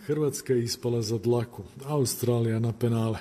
Hrvatska je ispala za dlaku, Australija na penale.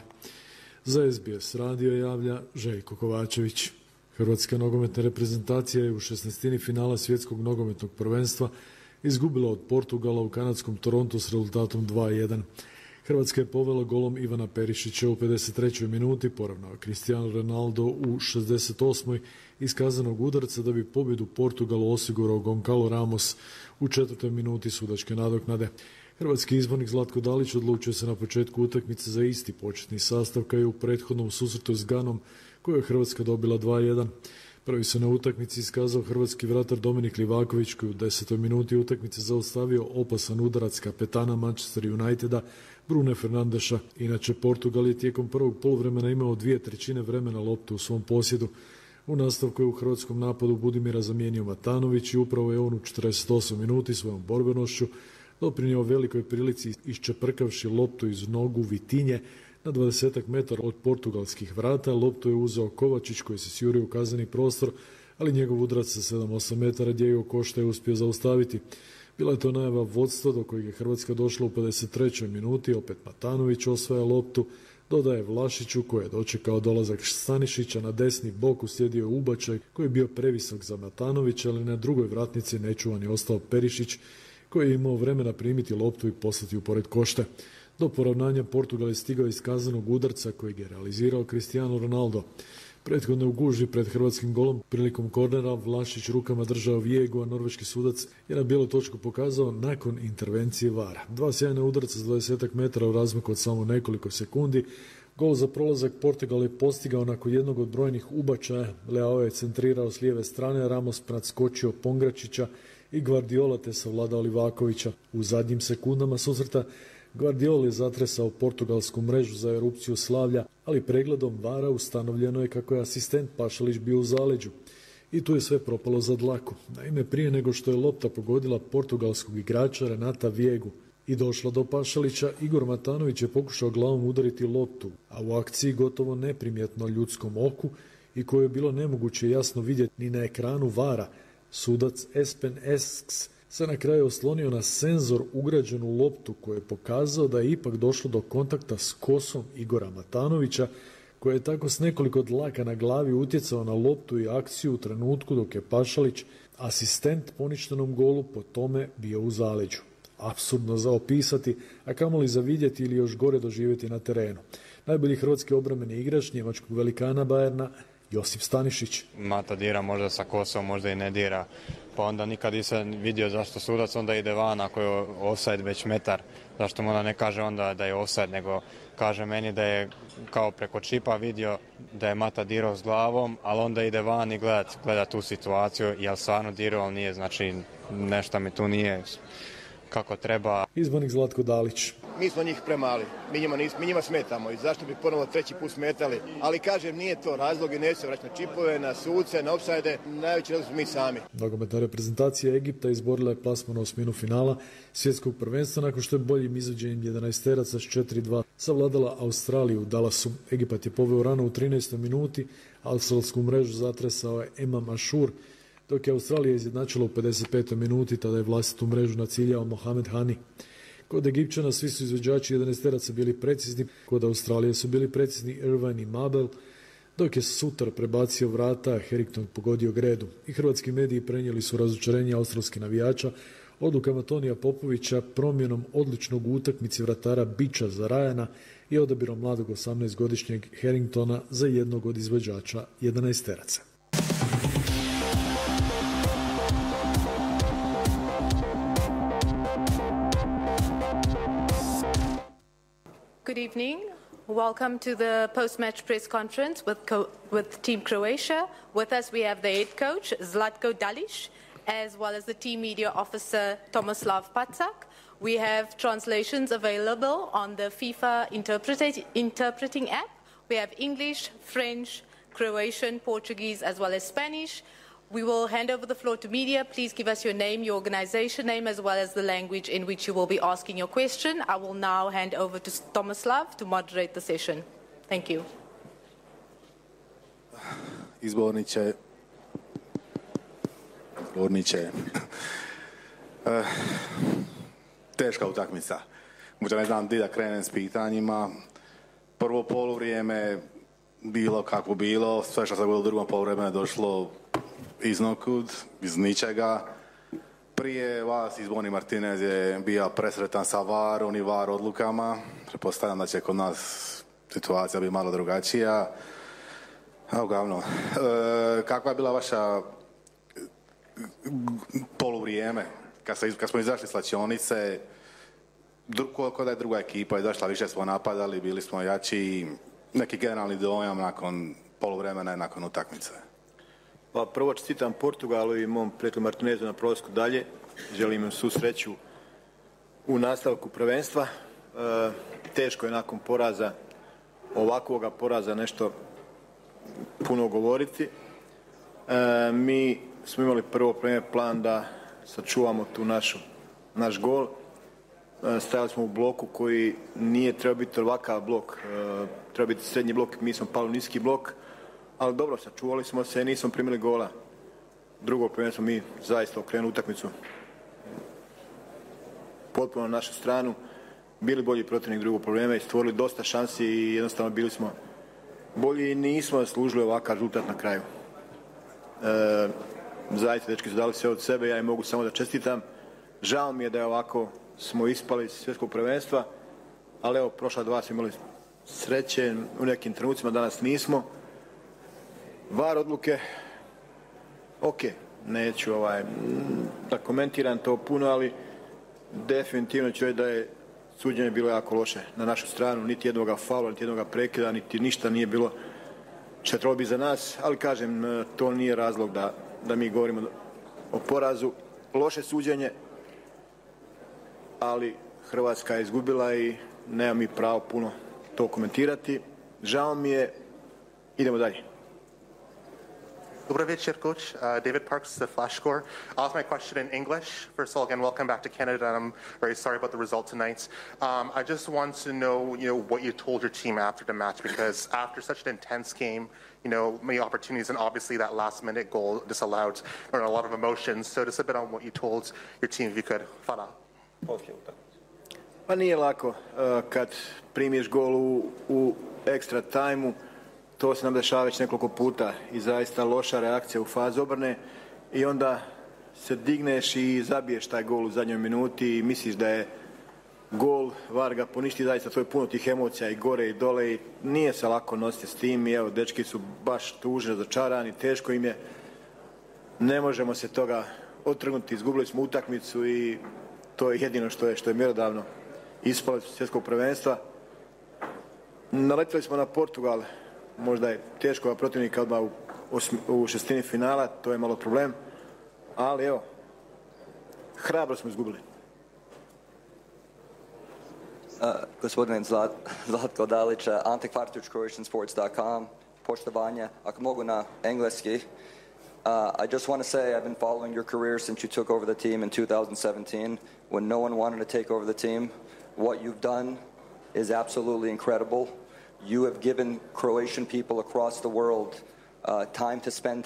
Za SBS radio javlja Željko Kovačević. Hrvatska nogometna reprezentacija je u 16. finala svjetskog nogometnog prvenstva izgubila od Portugala u kanadskom Torontu s rezultatom 2:1. Hrvatska je povela golom Ivana Perišića u 53. minuti, poravnao Cristiano Ronaldo u 68. iz kaznenog udarca da bi pobjedu Portugalu osigurao Goncalo Ramos u 4. minuti sudačke nadoknade. Hrvatski izbornik Zlatko Dalić odlučio se na početku utakmice za isti početni sastav kao i u prethodnom susretu s Ganom koju je Hrvatska dobila 2:1. Prvi se na utakmici iskazao hrvatski vratar Dominik Livaković koji u 10. minuti utakmice zaustavio opasan udarac kapetana Manchester Uniteda Brune Fernandeša. Inače, Portugal je tijekom prvog poluvremena imao 2/3 vremena loptu u svom posjedu. U nastavku je u hrvatskom napadu Budimira zamijenio Matanović i upravo je on u 48 minuti svojom borbenošću doprinio velikoj prilici iščeprkavši loptu iz nogu Vitinje na 20 metara od portugalskih vrata. Loptu je uzeo Kovačić koji se sjurio u kazneni prostor, ali njegov udarac sa 7-8 metara Diego Costa je uspio zaustaviti. Bila je to najava vodstva do kojeg je Hrvatska došla u 53. minuti. Opet Matanović osvaja loptu, dodaje Vlašiću koji je dočekao dolazak Stanišića. Na desni bok uslijedio je ubačaj koji je bio previsok za Matanovića, ali na drugoj vratnici nečuvan je ostao Perišić koji je imao vremena primiti loptu i poslati ju pored košte. Do poravnanja Portugal je stigao iz kaznenog udarca kojeg je realizirao Cristiano Ronaldo. Prethodno u gužvi pred hrvatskim golom prilikom kornera Vlašić rukama držao Viegu, a norveški sudac je na bijelu točku pokazao nakon intervencije VAR-a. Dva sjajna udarca za 20 metara u razmaku od samo nekoliko sekundi. Gol za prolazak Portugal je postigao nakon jednog od brojnih ubačaja. Leao je centrirao s lijeve strane, Ramos nadskočio Pongračića i Guardiola te savladao Livakovića. U zadnjim sekundama susreta Guardiola je zatresao portugalsku mrežu za erupciju slavlja, ali pregledom VAR-a ustanovljeno je kako je asistent Pašalić bio u zaleđu. I tu je sve propalo za dlaku. Naime, prije nego što je lopta pogodila portugalskog igrača Renata Viegu i došla do Pašalića, Igor Matanović je pokušao glavom udariti loptu, a u akciji gotovo neprimjetno ljudskom oku i koju je bilo nemoguće jasno vidjeti ni na ekranu VAR-a, sudac Espen Esks se na kraju oslonio na senzor ugrađen u loptu koji je pokazao da je ipak došlo do kontakta s kosom Igora Matanovića koji je tako s nekoliko dlaka na glavi utjecao na loptu i akciju u trenutku dok je Pašalić, asistent poništenom golu, po tome bio u zaleđu. Apsurdno za opisati, a kamoli za vidjeti ili još gore doživjeti na terenu. Najbolji hrvatski obrambeni igrač njemačkog velikana Bayerna Josip Stanišić. Mata dira možda sa kosom, možda i ne dira, pa onda nikad nisam vidio zašto sudac onda ide van ako je ofsajd već metar. Zašto mu onda ne kaže onda da je ofsajd, nego kaže meni da je kao preko čipa vidio da je Mata dirao s glavom, ali onda ide van i gleda tu situaciju, jel stvarno dirao, ali nije, znači nešto mi tu nije kako treba. Izbornik Zlatko Dalić. Mi smo njih premali, mi njima smetamo i zašto bi ponovo treći put smetali, ali kažem nije to razlog i neće se vraćati na čipove, na suce, na ofsajde, najveći razlog smo mi sami. Nogometna reprezentacija Egipta izborila je plasman na osminu finala svjetskog prvenstva nakon što je boljim izvođenjem 11-teraca s 4:2 savladala Australiju u Dallasu. Egipat je poveo rano u 13. minuti, australsku mrežu zatresao je Emam Ashur, dok je Australija izjednačila u 55. minuti, tada je vlastitu mrežu naciljao Mohamed Hani. Kod Egipćana svi su izvođači 11-teraca bili precizni, kod Australije su bili precizni Irvine i Mabel, dok je Sutar prebacio vrata, Harrington pogodio gredu. I hrvatski mediji prenijeli su razočarenje australskih navijača odlukama Tonija Popovića, promjenom odličnog u utakmici vratara Bića za Rajana i odabirom mladog 18-godišnjeg Harringtona za jednog od izvođača 11-teraca. Good evening. Welcome to the post-match press conference with Team Croatia. With us we have the head coach, Zlatko Dalić, as well as the team media officer, Tomislav Pacak. We have translations available on the FIFA interpreting app. We have English, French, Croatian, Portuguese, as well as Spanish. We will hand over the floor to media. Please give us your name, your organization name, as well as the language in which you will be asking your question. I will now hand over to Tomislav to moderate the session. Thank you. Izborniče. Teška utakmica. možda ne znam di da krenem s pitanjima. Prvo poluvrijeme bilo kako bilo, sve što se bilo u drugom poluvremenu došlo iznokud, iz ničega. Prije vas Izborni Martinez je bio presretan sa VAR-om i VAR odlukama. Pretpostavljam da će kod nas situacija biti malo drugačija. A uglavnom, kakva je bila vaša poluvrijeme? Kad smo izašli s slačionice, ko da je druga ekipa izašla, više smo napadali, bili smo jači, neki generalni dojam nakon poluvremena i nakon utakmice? Pa prvo čestitam Portugalu i mom prijatelju Martinezu na prolasku dalje. Želim im svu sreću u nastavku prvenstva. Teško je nakon poraza, ovakvoga poraza, nešto puno govoriti. Mi smo imali prvo plan da sačuvamo tu naš gol. Stajali smo u bloku koji nije trebao biti ovakav blok, treba biti srednji blok, mi smo pali u niski blok, ali dobro, sačuvali smo se i nismo primili gola. Drugo prvenstvo smo mi zaista okrenuli utakmicu potpuno na našu stranu, bili bolji protivnik drugog problema i stvorili dosta šansi i jednostavno bili smo bolji i nismo zaslužili ovakav rezultat na kraju. Zaista dečki su dali sve od sebe, ja im mogu samo da čestitam. Žao mi je da je ovako smo ispali iz svjetskog prvenstva, ali evo, prošla dva smo imali sreće u nekim trenucima, danas nismo. VAR odluke, ok, neću da komentiram to puno, ali definitivno ću reći da je suđenje bilo jako loše na našu stranu, niti jednoga faula, niti jednoga prekida, niti ništa nije bilo što je trebalo biti za nas, ali kažem, to nije razlog da mi govorimo o porazu. Loše suđenje, ali Hrvatska je izgubila i nema mi pravo puno to komentirati. Žao mi je, idemo dalje. Dobro večer, coach. David Parks, the Flash Score. I'll ask my question in English. First of all, again, welcome back to Canada, and I'm very sorry about the result tonight. I just want to know, what you told your team after the match, because after such an intense game, many opportunities, and obviously that last-minute goal disallowed, a lot of emotions. So just a bit on what you told your team, if you could. Hvala. Pa nije lako kad primiš gol u ekstra tajmu. To se nam dešava već nekoliko puta i zaista loša reakcija u fazi obrane i onda se digneš i zabiješ taj gol u zadnjoj minuti i misliš da je gol, VAR ga poništi, zaista to je puno tih emocija i gore i dole i nije se lako nositi s tim i evo, dečki su baš tužni, razočarani, teško im je. Ne možemo se toga otrgnuti, izgubili smo utakmicu i to je jedino što je mjerodavno ispalo svjetskog prvenstva. Naletili smo na Portugal, možda je teško protivnika odmah u šestini finala, to je malo problem, ali evo, hrabro smo izgubili. Gospodin Zlatko Dalić, Ante Kvartić, CroatianSports.com, poštovanje, ako mogu na engleski. I just want to say I've been following your career since you took over the team in 2017 when no one wanted to take over the team. What you've done is absolutely incredible. You have given Croatian people across the world time to spend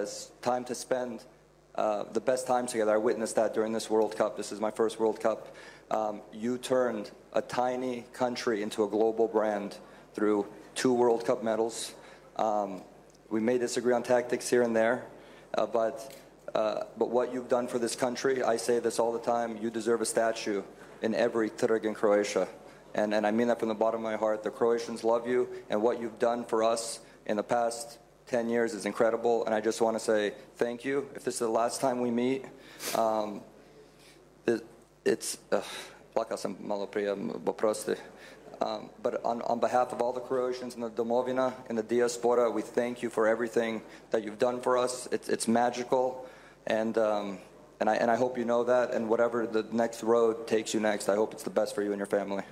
the best time together. I witnessed that during this World Cup. This is my first World Cup. You turned a tiny country into a global brand through 2 World Cup medals. We may disagree on tactics here and there, but what you've done for this country, I say this all the time, you deserve a statue in every trg in Croatia. And I mean that from the bottom of my heart. The Croatians love you, and what you've done for us in the past 10 years is incredible, and I just want to say thank you. If this is the last time we meet, plakao sam malo prije, oprosti. But on behalf of all the Croatians in the Domovina, in the diaspora, we thank you for everything that you've done for us. It's magical, and I hope you know that, and whatever the next road takes you next, I hope it's the best for you and your family.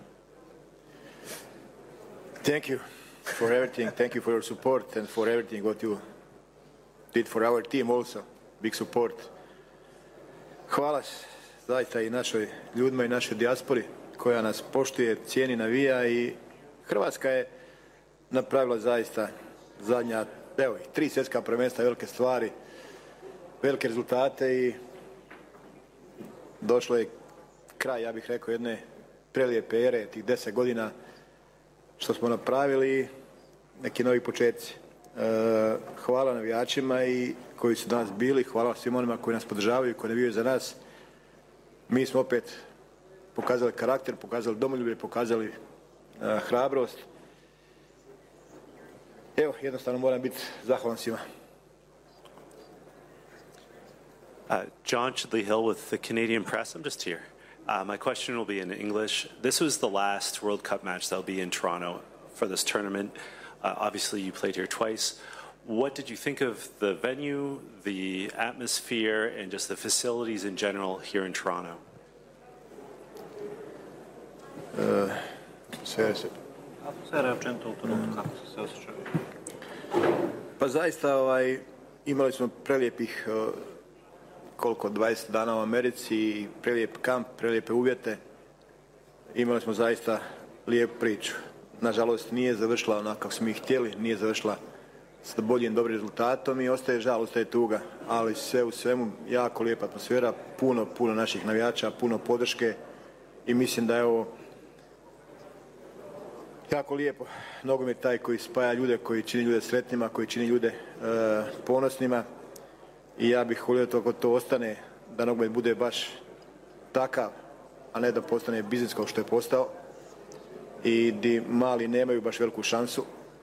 Thank you for everything. Thank you for your support and for everything what you did for our team also. Big support. Hvala zaista i našoj ljudima i našoj dijaspori koja nas poštuje, cijeni, navija i Hrvatska je napravila zaista zadnja, evo, 3 svjetska prvenstva, velike stvari, velike rezultate i došlo je kraj, ja bih rekao, jedne prelijepe ere, tih 10 godina što smo napravili, neki novi početci. Hvala navijačima i koji su danas bili, hvala svim onima koji nas podržavaju, koji navijaju za nas. Mi smo opet pokazali karakter, pokazali domoljublje, pokazali hrabrost. Evo, jednostavno moram biti zahvalan svima. John Chidley Hill with the Canadian Press. I'm just here. My question will be in English. This was the last World Cup match that'll be in Toronto for this tournament. Obviously, you played here twice. What did you think of the venue, the atmosphere, and just the facilities in general here in Toronto? Pa zaista imali smo prelijepih 20 dana u Americi, prelijep kamp, prelijepe uvjete. Imali smo zaista lijepu priču. Nažalost nije završila onako kako smo ih htjeli, nije završila s boljim dobrim rezultatom i ostaje žal, ostaje tuga. Ali sve u svemu jako lijepa atmosfera, puno naših navijača, puno podrške i mislim da je ovo jako lijepo. Nogomet taj koji spaja ljude, koji čini ljude sretnima, koji čini ljude ponosnima i ja bih volio da to ostane, da nogomet bude baš takav, a ne da postane biznis kao što je postao i di mali nemaju baš veliku šansu.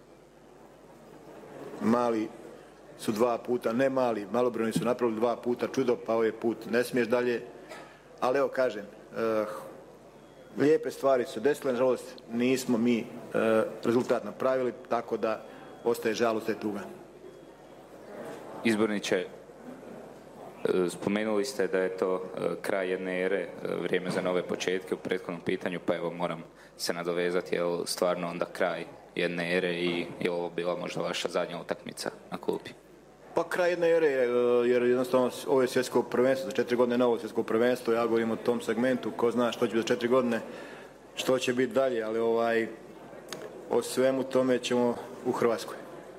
Mali su 2 puta, ne mali, malobrojni su napravili 2 puta čudo, pa ovaj put ne smiješ dalje. Ali evo kažem, lijepe stvari su desile, nažalost nismo mi rezultat napravili, tako da ostaje žal, ostaje tuga. Izborniče, spomenuli ste da je to kraj jedne ere, vrijeme za nove početke u prethodnom pitanju, pa evo moram se nadovezati, je li stvarno onda kraj jedne ere i je ovo bila možda vaša zadnja utakmica na klupi? Pa kraj jedne ere, jer jednostavno ovo je svjetsko prvenstvo, za 4 godine novo svjetsko prvenstvo, ja govorim o tom segmentu, ko zna što će biti za 4 godine, što će biti dalje, ali o svemu tome ćemo u Hrvatskoj.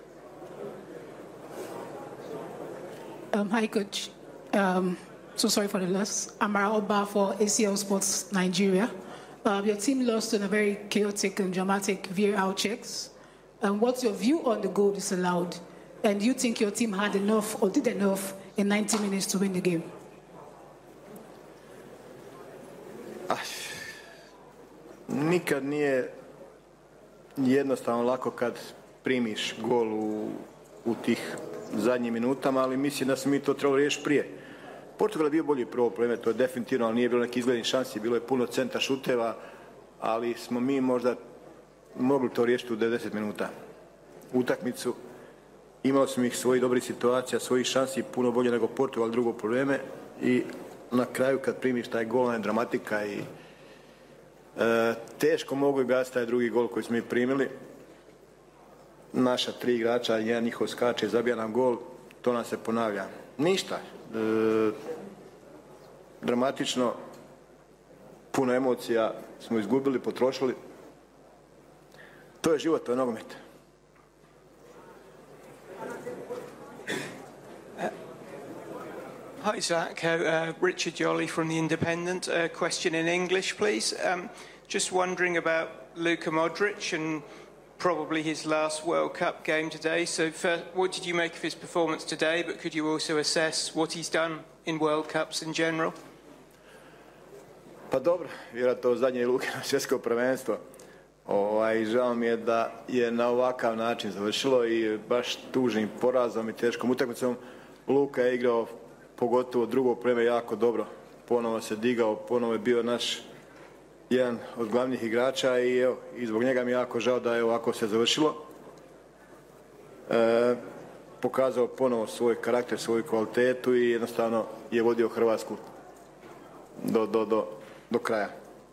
Hi coach, so sorry for the loss. Amara Oba for ACL Sports Nigeria. Your team lost in a very chaotic and dramatic VAR checks. What's your view on the goal disallowed? And do you think your team had enough or did enough in 90 minutes to win the game? Nikad nije jednostavno lako kad primiš gol u tih zadnjim minutama, ali mislim da smo mi to trebali riješiti prije. Portugal je bio bolji prvo vreme, to je definitivno, ali nije bilo nekih izglednih šansi, bilo je puno centra šuteva, ali smo mi možda mogli to riješiti u 90 minuta. Utakmicu, imali smo ih svojih dobrih situacija, svojih šansi, puno bolje nego Portugal drugo vreme i na kraju kad primiš taj gol, je dramatika i teško mogu i gasi taj drugi gol koji smo mi primili. Naša 3 igrača, jedan njihov skače, zabija nam gol, to nam se ponavlja. Ništa. Dramatično, puno emocija smo izgubili, potrošili. To je život, to je nogomet. Hi Zach, Richard Jolly from The Independent. A question in English please. Just wondering about Luka Modric and probably his last World Cup game today. So first, what did you make of his performance today, but could you also assess what he's done in World Cups in general? Pa dobro, vjerojatno zadnje Luke na svjetsko prvenstvo. Žao mi je da je na ovakav način završilo i baš tužnim porazom i teškom utakmicom. Luka je igrao pogotovo drugo vreme jako dobro. Ponovo se digao, ponovo je bio naš jedan od glavnih igrača i zbog njega mi je jako žao da je ovako se završilo. Pokazao ponovo svoj karakter, svoju kvalitetu i jednostavno je vodio Hrvatsku do kraja.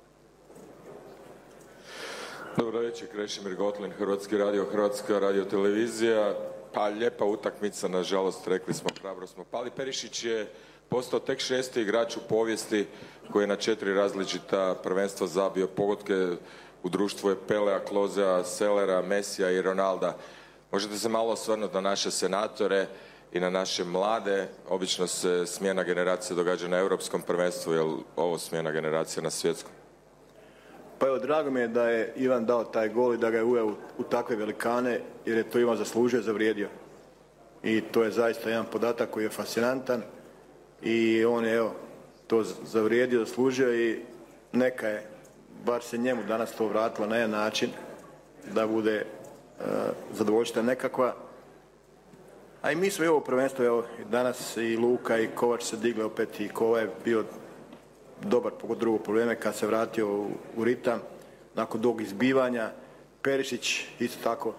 Dobro večer, Krešimir Gotlin, Hrvatski radio, Hrvatska radiotelevizija. Pa lijepa utakmica, nažalost, rekli smo, hrabro smo pali. Perišić je postao tek 6. igrač u povijesti koji je na 4 različita prvenstva zabio pogodke. U društvu je Pelea, Klozea, Sellera, Mesija i Ronalda. Možete se malo osvrnuti na naše senatore i na naše mlade. Obično se smjena generacije događa na europskom prvenstvu, je li ovo smjena generacija na svjetskom? Pa evo, drago mi je da je Ivan dao taj gol i da ga je uveo u takve velikane, jer je to Ivan zaslužio, zavrijedio. I to je zaista jedan podatak koji je fascinantan i on je, evo, to zavrijedio, zaslužio i neka je, bar se njemu danas to vratilo na jedan način da bude zadovoljština nekakva. A i mi smo i ovo prvenstvo, evo, danas i Luka i Kovač se digle opet i Kova je bio dobar pogled drugo probleme kad se vratio u ritam nakon dugog izbivanja. Perišić isto tako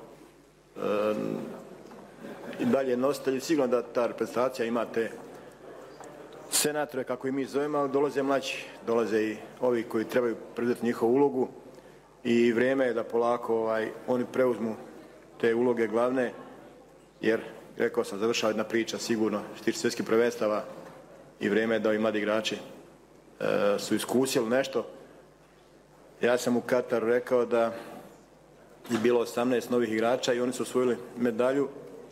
i dalje nositelj. Sigurno da ta reprezentacija ima te senatore, kako i mi zovemo, ali dolaze mlađi, dolaze i ovi koji trebaju preuzeti njihovu ulogu i vrijeme je da polako oni preuzmu te uloge glavne, jer rekao sam, završava jedna priča sigurno što se tiče svjetskih prvenstava i vrijeme je da ovi mladi igrači su iskusili nešto. Ja sam u Kataru rekao da je bilo 18 novih igrača i oni su osvojili medalju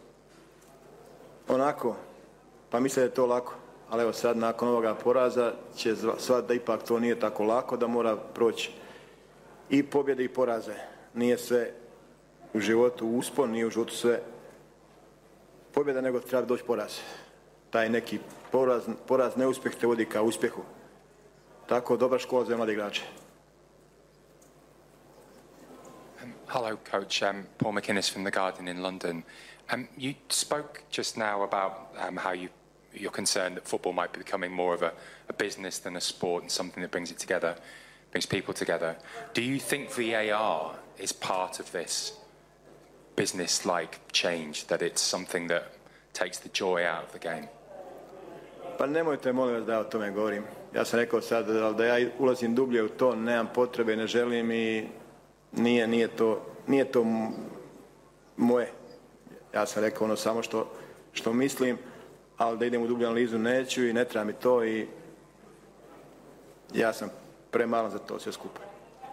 onako, pa misle da je to lako, ali evo sad nakon ovoga poraza će shvatiti da ipak to nije tako lako, da mora proći i pobjede i poraze. Nije sve u životu uspon, nije u životu sve pobjeda, nego treba doći poraz. Taj neki poraz, neuspjeh te vodi ka uspjehu. Tako, dobra škola za mlade igrače. Hello, Coach. Paul McInnes from The Guardian in London. You spoke just now about how you're concerned that football might be becoming more of a business than a sport and something that brings people together. Do you think VAR is part of this business-like change, that it's something that takes the joy out of the game? Pa nemojte, molim vas, da o tome govorim. Ja sam rekao sad da ja ulazim dublje u to, nemam potrebe, ne želim i nije to moje. Ja sam rekao ono samo što mislim, ali da idem u dublju analizu neću i ne treba mi to i ja sam premalan za to sve skupa.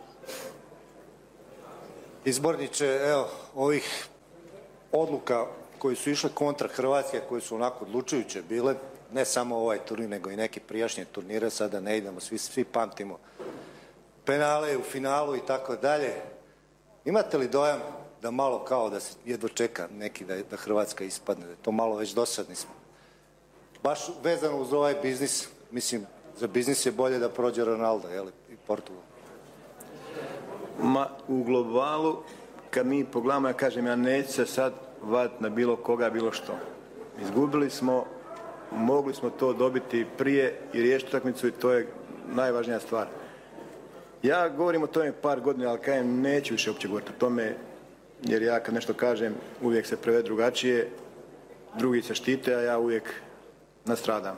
Izborniče, evo, ovih odluka koji su išle kontra Hrvatske, koji su onako odlučujuće bile, ne samo ovaj turnir, nego i neki prijašnje turnire, sada ne idemo, svi pamtimo penale u finalu i tako dalje. Imate li dojam da malo kao da se jedva čeka neki da Hrvatska ispadne, da je to malo već dosadni smo? Baš vezano uz ovaj biznis, mislim, za biznis je bolje da prođe Ronaldo, jel, i Portugal. Ma, u globalu, kad mi pogledamo, ja kažem, ja neću se sad vaditi na bilo koga, bilo što. Izgubili smo, mogli smo to dobiti prije i riješiti utakmicu i to je najvažnija stvar. Ja govorim o tome par godina, ali kažem, neću više uopće govoriti o tome, jer ja kad nešto kažem, uvijek se prevede drugačije, drugi se štite, a ja uvijek nastradam.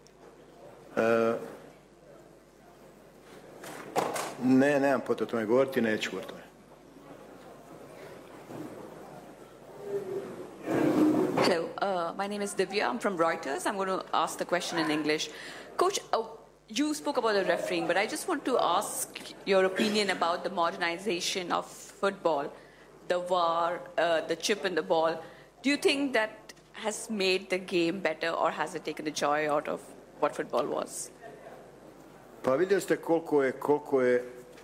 Nemam potrebe o tome govoriti, neću govoriti o tome. Hello, my name is Divya. I'm from Reuters. I'm going to ask the question in English. Coach, you spoke about the refereeing, but I just want to ask your opinion about the modernization of football, the VAR, the chip in the ball. Do you think that has made the game better, or has it taken the joy out of what football was? Pa vidjeli ste koliko je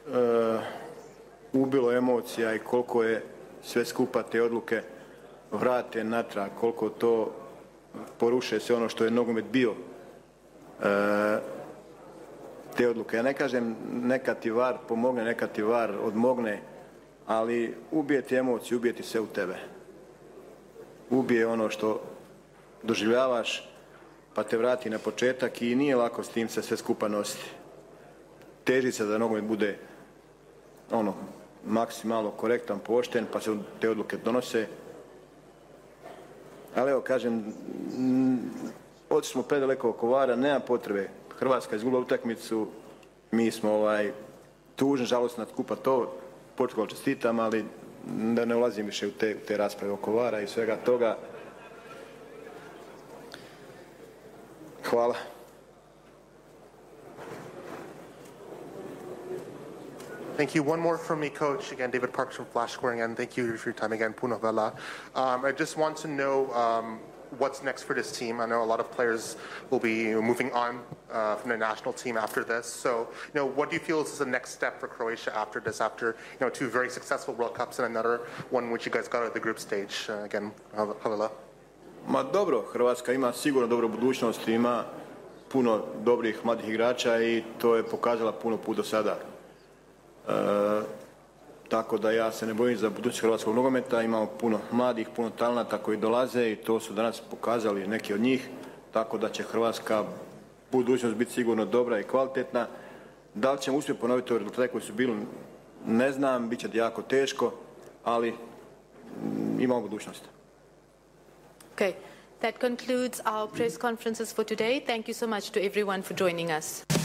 ubilo emocija i koliko je sve skupa te odluke vrate natrag, koliko to poruše sve ono što je nogomet bio, te odluke. Ja ne kažem neka ti VAR pomogne, neka ti VAR odmogne, ali ubije ti emociju, ubije ti sve u tebe. Ubije ono što doživljavaš, pa te vrati na početak i nije lako s tim se sve skupa nositi. Teži se da nogomet bude maksimalno korektan, pošten, pa se te odluke donose. Ali evo, kažem, otišli smo predaleko oko VAR-a, nema potrebe. Hrvatska izgubila utakmicu, mi smo tužni, žalosni nad kupa to, Portugal čestitam, ali da ne ulazim više u te rasprave oko VAR-a i svega toga. Hvala. Thank you. One more from me, Coach. Again, David Parks from Flash Scoring, and thank you for your time again, Puno Vela. I just want to know, what's next for this team? I know a lot of players will be moving on from the national team after this. So, what do you feel is the next step for Croatia after this? After 2 very successful World Cups and another one which you guys got at the group stage. Again, Havila. Ma dobro, Hrvatska ima sigurno dobru budućnost, ima puno dobrih mladih igrača i to je pokazala puno put do sada. Tako da ja se ne bojim za budućnost hrvatskog nogometa, imamo puno mladih, puno talenata koji dolaze i to su danas pokazali neki od njih, tako da će hrvatska budućnost biti sigurno dobra i kvalitetna. Da li ćemo uspjeti ponoviti ove rezultate koji su bili, ne znam, bit će jako teško, ali imamo budućnost. Okay, that concludes our press conferences for today. Thank you so much to everyone for joining us.